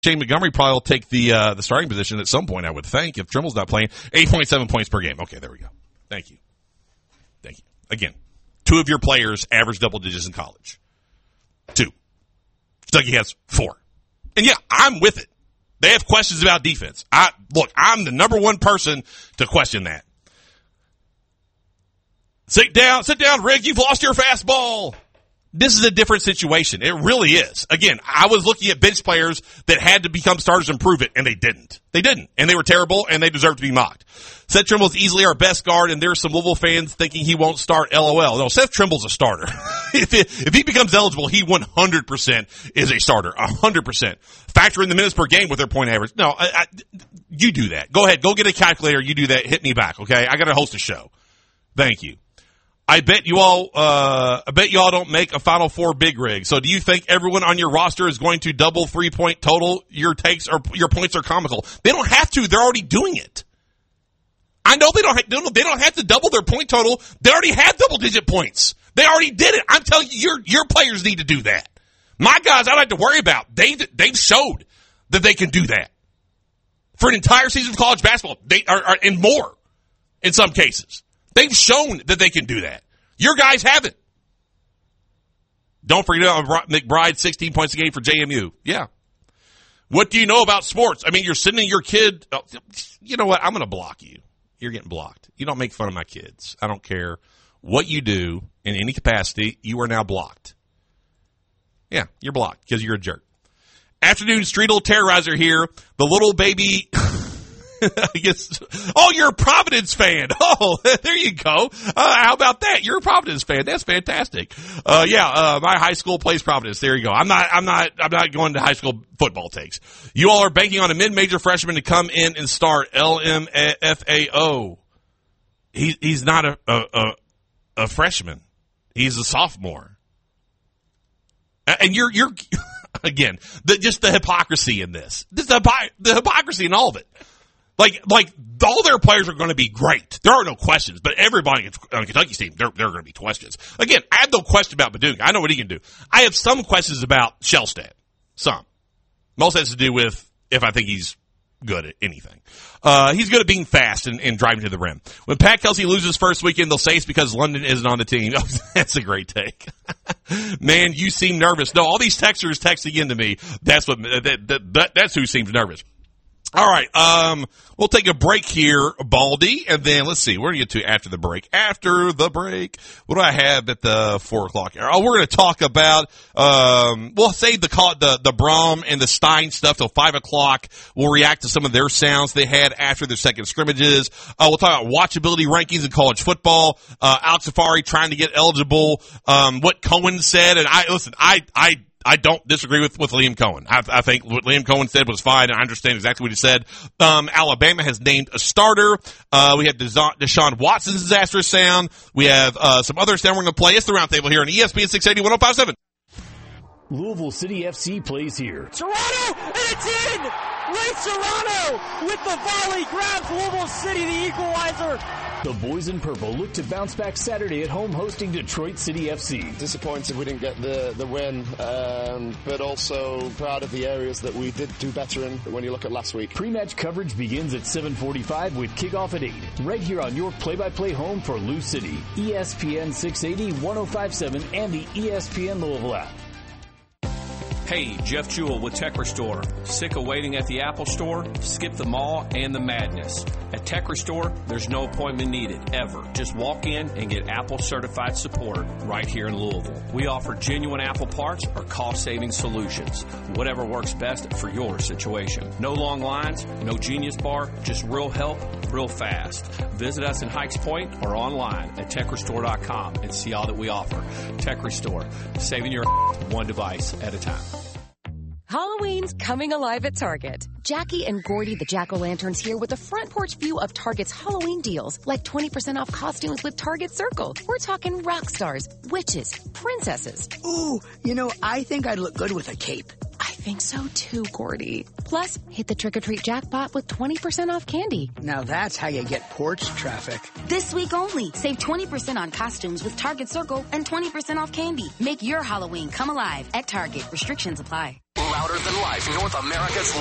Shane Montgomery probably will take the starting position at some point, I would think, if Trimble's not playing. 8.7 points per game. Okay, there we go. Thank you. Again, 2 of your players average double digits in college. 2. Kentucky has 4. And yeah, I'm with it. They have questions about defense. I'm the number one person to question that. Sit down, Rick. You've lost your fastball. This is a different situation. It really is. Again, I was looking at bench players that had to become starters and prove it, and they didn't. And they were terrible, and they deserve to be mocked. Seth Trimble is easily our best guard, and there's some Louisville fans thinking he won't start. LOL. No, Seth Trimble's a starter. If he becomes eligible, he 100% is a starter. 100%. Factor in the minutes per game with their point average. No, you do that. Go ahead. Go get a calculator. You do that. Hit me back, okay? I got to host a show. Thank you. I bet you all don't make a Final Four big rig. So do you think everyone on your roster is going to double 3-point total? Your takes or your points are comical. They don't have to. They're already doing it. I know they don't have to double their point total. They already have double-digit points. They already did it. I'm telling you, your players need to do that. My guys, I don't have to worry about. They've showed that they can do that for an entire season of college basketball. They are and more in some cases. They've shown that they can do that. Your guys haven't. Don't forget about McBride, 16 points a game for JMU. Yeah. What do you know about sports? I mean, you're sending your kid. Oh, you know what? I'm going to block you. You're getting blocked. You don't make fun of my kids. I don't care what you do in any capacity. You are now blocked. Yeah, you're blocked because you're a jerk. Afternoon Streetle Terrorizer here. The little baby. I guess. Oh, you're a Providence fan. Oh, there you go. How about that? You're a Providence fan. That's fantastic. My high school plays Providence. There you go. I'm not going to high school football takes. You all are banking on a mid-major freshman to come in and start. LMFAO. He's not a freshman. He's a sophomore. And you're again, just the hypocrisy in this. The hypocrisy in all of it. Like all their players are going to be great. There are no questions, but everybody on Kentucky's team, there are going to be questions. Again, I have no question about Badunga. I know what he can do. I have some questions about Shellstad. Some. Most has to do with if I think he's good at anything. He's good at being fast and driving to the rim. When Pat Kelsey loses first weekend, they'll say it's because London isn't on the team. Oh, that's a great take. Man, you seem nervous. No, all these texters texting into me. That's who seems nervous. All right, we'll take a break here, Baldy, and then let's see, we're going to get to after the break. After the break, what do I have at the 4 o'clock hour? Oh, we're going to talk about, we'll save the Brom and the Stein stuff till 5 o'clock. We'll react to some of their sounds they had after their second scrimmages. We'll talk about watchability rankings in college football. Alex Safari trying to get eligible. What Cohen said, and I don't disagree with Liam Cohen. I think what Liam Cohen said was fine, and I understand exactly what he said. Alabama has named a starter. We have Deshaun Watson's disastrous sound. We have some other sound we're going to play. It's the Roundtable here on ESPN 680 1057. Louisville City FC plays here. Toronto, and it's in! Ray Serrano with the volley grabs Louisville City, the equalizer. The boys in purple look to bounce back Saturday at home hosting Detroit City FC. Disappointed we didn't get the win, but also proud of the areas that we did do better in when you look at last week. Pre-match coverage begins at 7:45 with kickoff at 8. Right here on your play-by-play home for Lou City. ESPN 680, 1057, and the ESPN Louisville app. Hey, Jeff Jewell with Tech Restore. Sick of waiting at the Apple Store? Skip the mall and the madness. At Tech Restore, there's no appointment needed, ever. Just walk in and get Apple certified support right here in Louisville. We offer genuine Apple parts or cost-saving solutions. Whatever works best for your situation. No long lines, no Genius Bar, just real help, real fast. Visit us in Hikes Point or online at techrestore.com and see all that we offer. Tech Restore, saving your one device at a time. Halloween's coming alive at Target. Jackie and Gordy the Jack-O-Lanterns here with a front porch view of Target's Halloween deals, like 20% off costumes with Target Circle. We're talking rock stars, witches, princesses. Ooh, I think I'd look good with a cape. I think so too, Gordy. Plus, hit the trick-or-treat jackpot with 20% off candy. Now that's how you get porch traffic. This week only, save 20% on costumes with Target Circle and 20% off candy. Make your Halloween come alive at Target. Restrictions apply. Louder Than Life, North America's